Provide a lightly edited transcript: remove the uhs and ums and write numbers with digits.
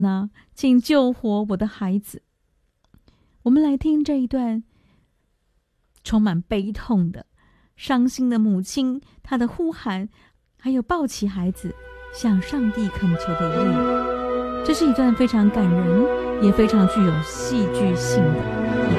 那请救活我的孩子。我们来听这一段充满悲痛的伤心的母亲她的呼喊，还有抱起孩子向上帝恳求的一幕。这是一段非常感人也非常具有戏剧性的